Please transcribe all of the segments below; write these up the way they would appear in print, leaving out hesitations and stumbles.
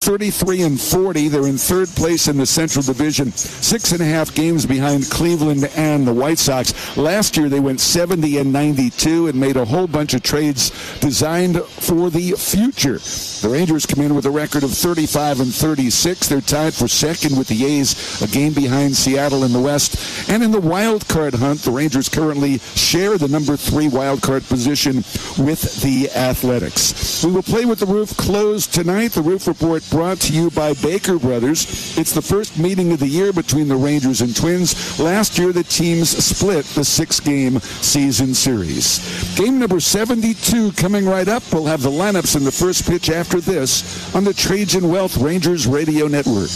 33-40. They're in third place in the Central Division, 6.5 games behind Cleveland and the White Sox. Last year they went 70-92 and made a whole bunch of trades designed for the future. The Rangers come in with a record of 35-36. They're tied for second with the A's, a game behind Seattle in the West. And in the wild card hunt, the Rangers currently share the number 3 wild card position with the Athletics. We will play with the roof closed tonight. The Roof Report brought to you by Baker Brothers. It's the first meeting of the year between the Rangers and Twins. Last year, the teams split the 6-game season series. Game number 72 coming right up. We'll have the lineups in the first pitch after this on the Trajan Wealth Rangers Radio Network.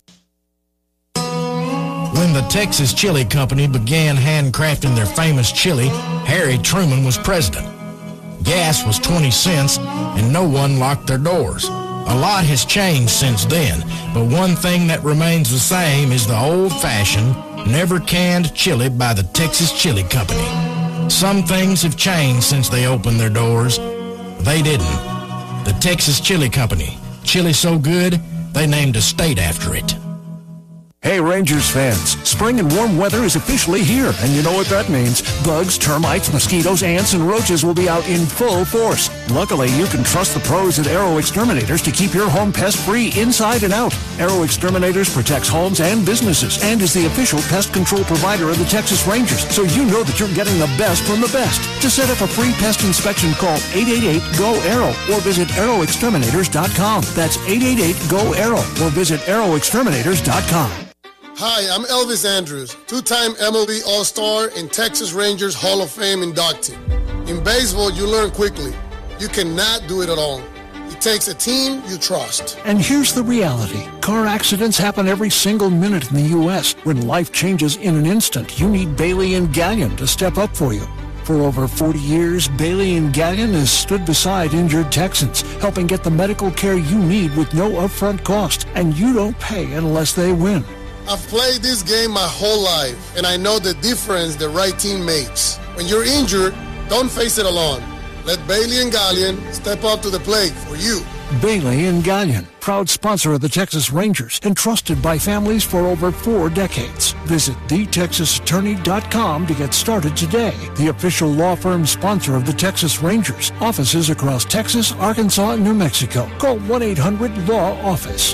When the Texas Chili Company began handcrafting their famous chili, Harry Truman was president. Gas was 20 cents, and no one locked their doors. A lot has changed since then, but one thing that remains the same is the old-fashioned, never-canned chili by the Texas Chili Company. Some things have changed since they opened their doors. They didn't. The Texas Chili Company. Chili so good, they named a state after it. Hey Rangers fans, spring and warm weather is officially here, and you know what that means. Bugs, termites, mosquitoes, ants, and roaches will be out in full force. Luckily, you can trust the pros at Aero Exterminators to keep your home pest-free inside and out. Aero Exterminators protects homes and businesses and is the official pest control provider of the Texas Rangers, so you know that you're getting the best from the best. To set up a free pest inspection, call 888-GO-AERO or visit aeroexterminators.com. That's 888-GO-AERO or visit aeroexterminators.com. Hi, I'm Elvis Andrews, two-time MLB All-Star and Texas Rangers Hall of Fame inductee. In baseball, you learn quickly. You cannot do it alone. It takes a team you trust. And here's the reality. Car accidents happen every single minute in the U.S. When life changes in an instant, you need Bailey and Gallion to step up for you. For over 40 years, Bailey and Gallion has stood beside injured Texans, helping get the medical care you need with no upfront cost. And you don't pay unless they win. I've played this game my whole life, and I know the difference the right team makes. When you're injured, don't face it alone. Let Bailey and Gallion step up to the plate for you. Bailey and Gallion, proud sponsor of the Texas Rangers and trusted by families for over 4 decades. Visit thetexasattorney.com to get started today. The official law firm sponsor of the Texas Rangers. Offices across Texas, Arkansas, and New Mexico. Call 1-800-LAW-OFFICE.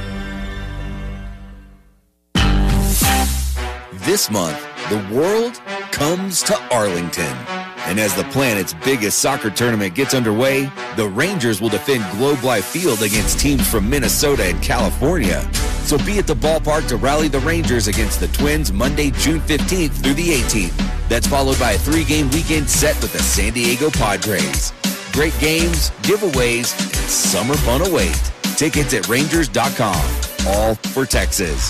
This month, the world comes to Arlington. And as the planet's biggest soccer tournament gets underway, the Rangers will defend Globe Life Field against teams from Minnesota and California. So be at the ballpark to rally the Rangers against the Twins Monday, June 15th through the 18th. That's followed by a 3-game weekend set with the San Diego Padres. Great games, giveaways, and summer fun await. Tickets at Rangers.com. All for Texas.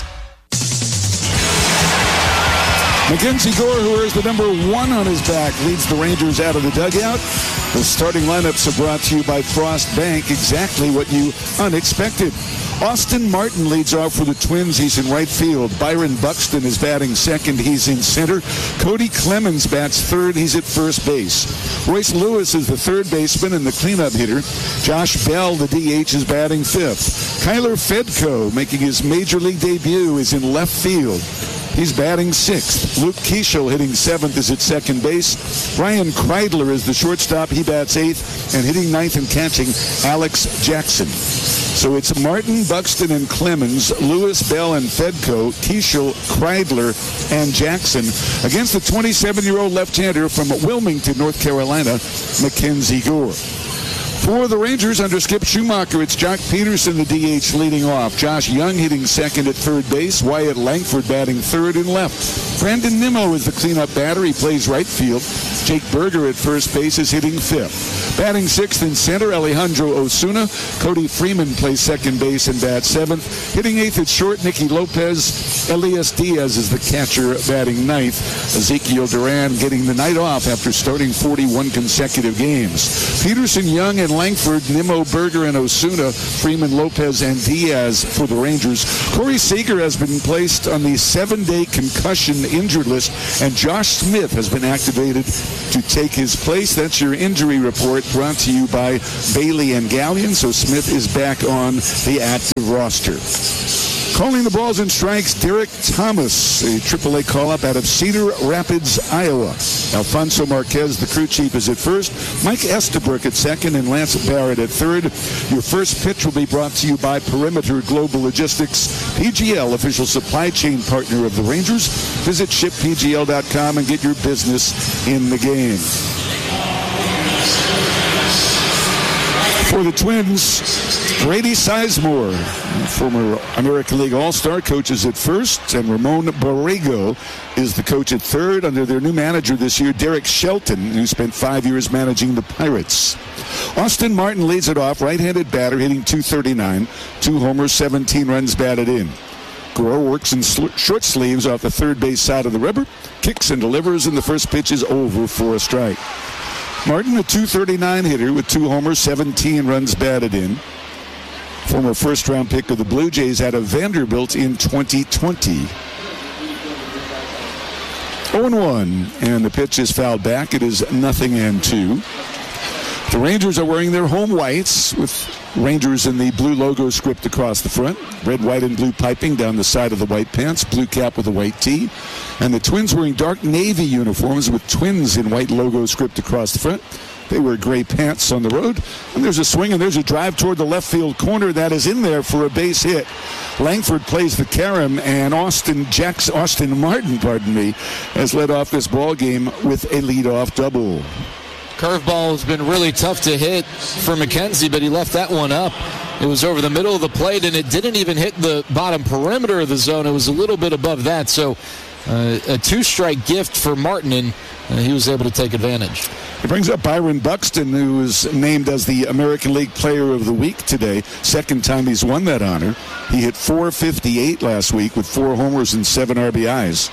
Mackenzie Gore, who wears the number 1 on his back, leads the Rangers out of the dugout. The starting lineups are brought to you by Frost Bank, exactly what you unexpected. Austin Martin leads off for the Twins. He's in right field. Byron Buxton is batting second. He's in center. Cody Clemens bats third. He's at first base. Royce Lewis is the third baseman and the cleanup hitter. Josh Bell, the DH, is batting fifth. Kyler Fedko, making his major league debut, is in left field. He's batting sixth. Luke Keeschel, hitting seventh, is at second base. Brian Kreidler is the shortstop. He bats eighth. And hitting ninth and catching, Alex Jackson. So it's Martin, Buxton, and Clemens, Lewis, Bell, and Fedko, Keeschel, Kreidler, and Jackson against the 27-year-old left-hander from Wilmington, North Carolina, Mackenzie Gore. For the Rangers under Skip Schumacher, it's Jock Peterson, the DH, leading off. Josh Young hitting second at third base. Wyatt Langford batting third and left. Brandon Nimmo is the cleanup batter. He plays right field. Jake Berger at first base is hitting fifth. Batting sixth in center, Alejandro Osuna. Cody Freeman plays second base and bats seventh. Hitting eighth at short, Nicky Lopez. Elias Diaz is the catcher, batting ninth. Ezekiel Duran getting the night off after starting 41 consecutive games. Peterson, Young, and Langford, Nimmo, Berger, and Osuna, Freeman, Lopez, and Diaz for the Rangers. Corey Seager has been placed on the 7-day concussion injured list, and Josh Smith has been activated to take his place. That's your injury report brought to you by Bailey and Gallion. So Smith is back on the active roster. Calling the balls and strikes, Derek Thomas, a AAA call-up out of Cedar Rapids, Iowa. Alfonso Marquez, the crew chief, is at first. Mike Estabrook at second and Lance Barrett at third. Your first pitch will be brought to you by Perimeter Global Logistics, PGL, official supply chain partner of the Rangers. Visit shippgl.com and get your business in the game. For the Twins, Grady Sizemore, former American League All-Star, coaches at first, and Ramon Borrego is the coach at third under their new manager this year, Derek Shelton, who spent 5 years managing the Pirates. Austin Martin leads it off, right-handed batter, hitting .239, 2 homers, 17 runs batted in. Gore works in short sleeves off the third base side of the rubber, kicks and delivers, and the first pitch is over for a strike. Martin, a .239 hitter with 2 homers, 17 runs batted in. Former first-round pick of the Blue Jays out of Vanderbilt in 2020. 0-1, and the pitch is fouled back. It is 0-2. The Rangers are wearing their home whites with Rangers in the blue logo script across the front. Red, white, and blue piping down the side of the white pants. Blue cap with a white tee. And the Twins wearing dark navy uniforms with Twins in white logo script across the front. They wear gray pants on the road. And there's a swing and there's a drive toward the left field corner that is in there for a base hit. Langford plays the carom, and Austin Martin, has led off this ball game with a leadoff double. Curveball has been really tough to hit for McKenzie, but he left that one up. It was over the middle of the plate, and it didn't even hit the bottom perimeter of the zone. It was a little bit above that. So a 2-strike gift for Martin, and he was able to take advantage. It brings up Byron Buxton, who was named as the American League Player of the Week today. Second time he's won that honor. He hit .458 last week with 4 homers and 7 RBIs.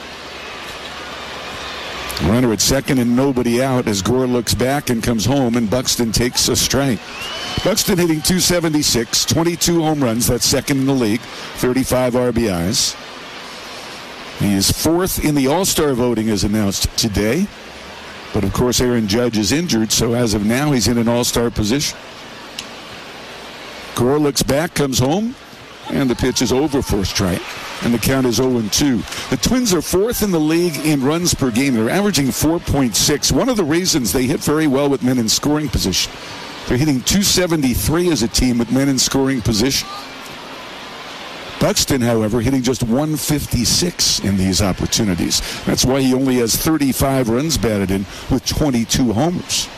Runner at second and nobody out as Gore looks back and comes home, and Buxton takes a strike. Buxton hitting .276, 22 home runs. That's second in the league, 35 RBIs. He is 4th in the All-Star voting as announced today. But, of course, Aaron Judge is injured, so as of now he's in an All-Star position. Gore looks back, comes home, and the pitch is over for a strike. And the count is 0-2. The Twins are 4th in the league in runs per game. They're averaging 4.6. One of the reasons they hit very well with men in scoring position. They're hitting .273 as a team with men in scoring position. Buxton, however, hitting just .156 in these opportunities. That's why he only has 35 runs batted in with 22 homers.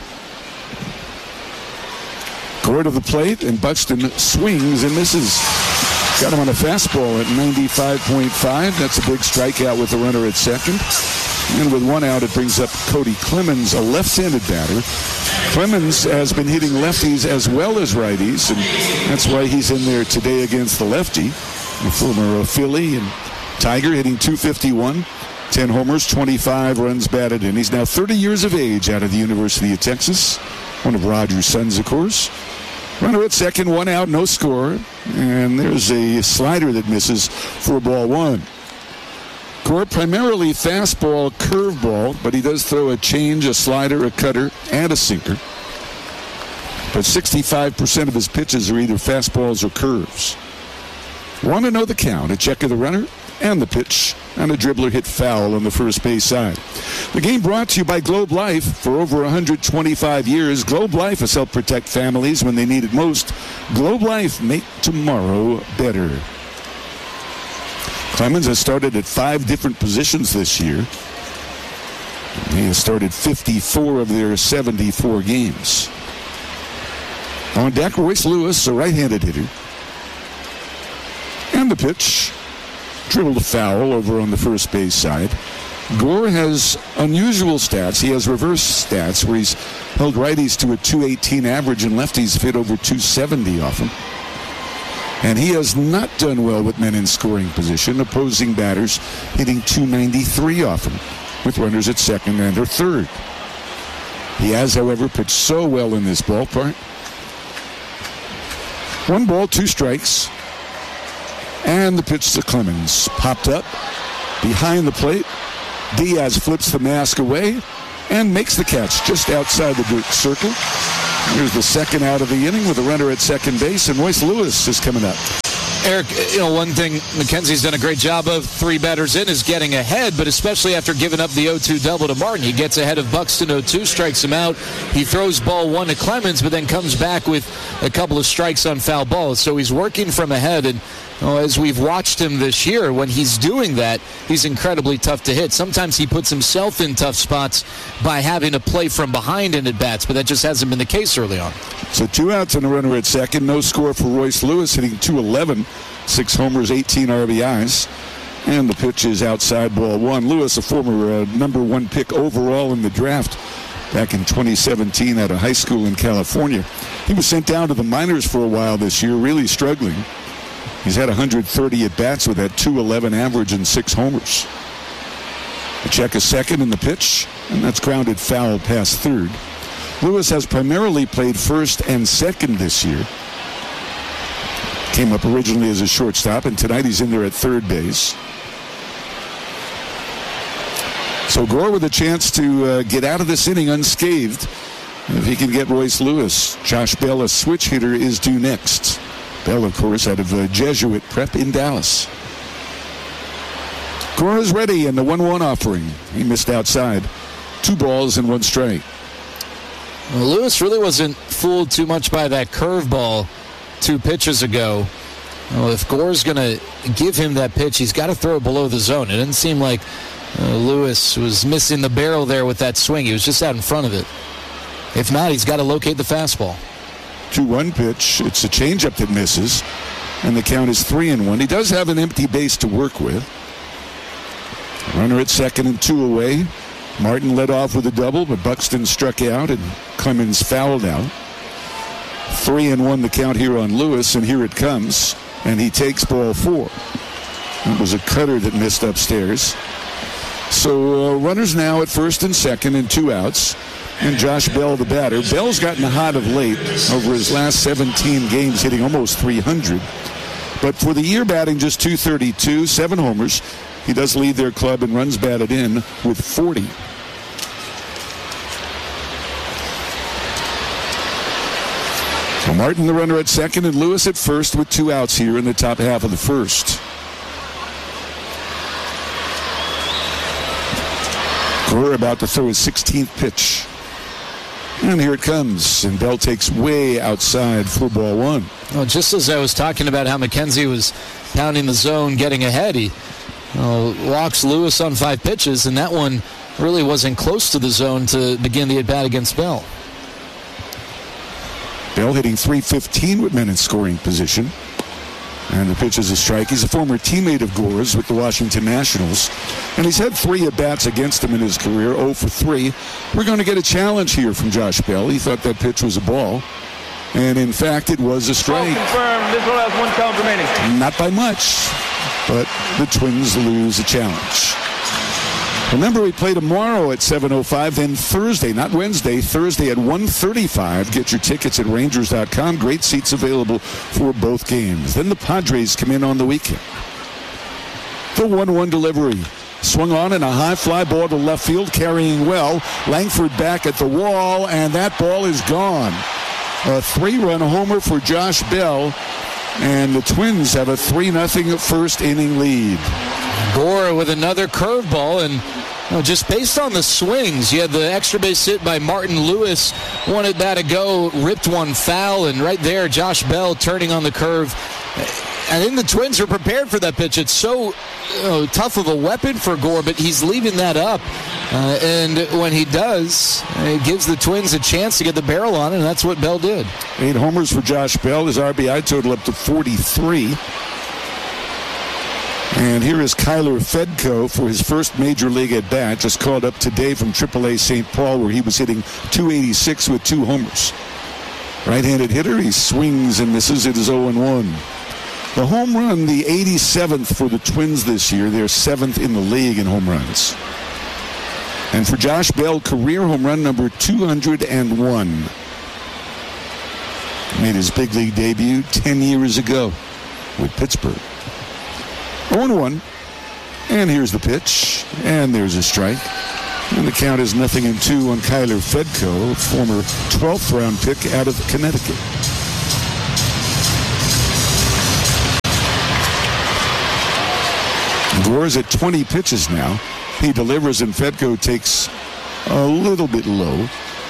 Gore to the plate, and Buxton swings and misses. Got him on a fastball at 95.5. That's a big strikeout with the runner at second. And with 1 out, it brings up Cody Clemens, a left-handed batter. Clemens has been hitting lefties as well as righties, and that's why he's in there today against the lefty. The former Philly and Tiger hitting .251, 10 homers, 25 runs batted in. He's now 30 years of age out of the University of Texas. One of Rogers' sons, of course. Runner at second, 1 out, no score. And there's a slider that misses for ball 1. Gore primarily fastball, curveball, but he does throw a change, a slider, a cutter, and a sinker. But 65% of his pitches are either fastballs or curves. Want to know the count? A check of the runner and the pitch, and a dribbler hit foul on the first base side. The game brought to you by Globe Life. For over 125 years, Globe Life has helped protect families when they need it most. Globe Life, make tomorrow better. Clemens has started at 5 different positions this year. He has started 54 of their 74 games. On deck, Royce Lewis, a right-handed hitter. And the pitch, dribbled foul over on the first base side. Gore has unusual stats. He has reverse stats where he's held righties to a .218 average and lefties have hit over .270 off him. And he has not done well with men in scoring position, opposing batters hitting .293 off him with runners at second and or third. He has, however, pitched so well in this ballpark 1 ball, 2 strikes. And the pitch to Clemens. Popped up behind the plate. Diaz flips the mask away and makes the catch just outside the circle. Here's the second out of the inning with a runner at second base, and Royce Lewis is coming up. Eric, one thing McKenzie's done a great job of 3 batters in is getting ahead, but especially after giving up the 0-2 double to Martin. He gets ahead of Buxton 0-2, strikes him out. He throws ball 1 to Clemens, but then comes back with a couple of strikes on foul balls. So he's working from ahead, and as we've watched him this year, when he's doing that, he's incredibly tough to hit. Sometimes he puts himself in tough spots by having to play from behind in at-bats, but that just hasn't been the case early on. So 2 outs and a runner at second. No score for Royce Lewis, hitting .211, 6 homers, 18 RBIs. And the pitch is outside, ball 1. Lewis, a former number 1 pick overall in the draft back in 2017 out of high school in California. He was sent down to the minors for a while this year, really struggling. He's had 130 at-bats with that .211 average and 6 homers. The check is second in the pitch, and that's grounded foul past third. Lewis has primarily played first and second this year. Came up originally as a shortstop, and tonight he's in there at third base. So Gore with a chance to get out of this inning unscathed. If he can get Royce Lewis. Josh Bell, a switch hitter, is due next. Bell, of course, out of Jesuit Prep in Dallas. Gore is ready in the 1-1 offering. He missed outside. 2 balls and 1 strike. Well, Lewis really wasn't fooled too much by that curveball 2 pitches ago. Well, if Gore's going to give him that pitch, he's got to throw it below the zone. It didn't seem like Lewis was missing the barrel there with that swing. He was just out in front of it. If not, he's got to locate the fastball. 2-1 pitch. It's a changeup that misses, and the count is 3-1. He does have an empty base to work with. Runner at second and 2 away. Martin led off with a double, but Buxton struck out and Clemens fouled out. 3-1 the count here on Lewis, and here it comes, and he takes ball 4. It was a cutter that missed upstairs. So runners now at first and second and 2 outs. And Josh Bell, the batter. Bell's gotten hot of late over his last 17 games, hitting almost 300. But for the year, batting just .232, 7 homers. He does lead their club in runs batted in with 40. So Martin, the runner at second, and Lewis at first with 2 outs here in the top half of the first. Gore about to throw his 16th pitch. And here it comes, and Bell takes way outside for ball 1. Well, just as I was talking about how McKenzie was pounding the zone, getting ahead, he walks Lewis on 5 pitches, and that one really wasn't close to the zone to begin the at-bat against Bell. Bell hitting .315 with men in scoring position. And the pitch is a strike. He's a former teammate of Gore's with the Washington Nationals. And he's had 3 at-bats against him in his career, 0 for 3. We're going to get a challenge here from Josh Bell. He thought that pitch was a ball. And, in fact, it was a strike. Confirmed. This one has 1 count remaining. Not by much, but the Twins lose a challenge. Remember, we play tomorrow at 7:05, then Thursday, not Wednesday, Thursday at 1:35. Get your tickets at Rangers.com. Great seats available for both games. Then the Padres come in on the weekend. The 1-1 delivery. Swung on in a high fly ball to left field, carrying well. Langford back at the wall, and that ball is gone. A 3-run homer for Josh Bell, and the Twins have a 3-0 first inning lead. Gore with another curveball, and just based on the swings, you had the extra base hit by Martin. Lewis wanted that to go, ripped one foul, and right there, Josh Bell turning on the curve. I think the Twins are prepared for that pitch. It's so tough of a weapon for Gore, but he's leaving that up. And when he does, it gives the Twins a chance to get the barrel on it, and that's what Bell did. 8 homers for Josh Bell. His RBI total up to 43. And here is Kyler Fedko for his first major league at bat, just called up today from AAA St. Paul, where he was hitting .286 with 2 homers. Right-handed hitter, he swings and misses. It is 0-1. The home run, the 87th for the Twins this year. They're 7th in the league in home runs. And for Josh Bell, career home run number 201. Made his big league debut 10 years ago with Pittsburgh. 0-1. And here's the pitch. And there's a strike. And the count is 0-2 on Kyler Fedko, former 12th round pick out of Connecticut. Gore's at 20 pitches now. He delivers and Fedko takes a little bit low.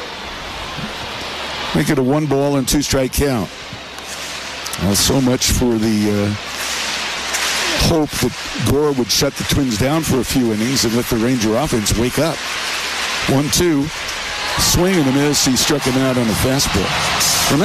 Make it a 1-ball and 2-strike count. Well, so much for the hope that Gore would shut the Twins down for a few innings and let the Ranger offense wake up. 1-2. Swing and a miss. He struck him out on a fastball.